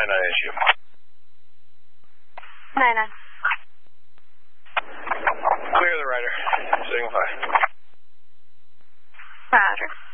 issue. 9-9. Clear the rider. Signal 5. Roger.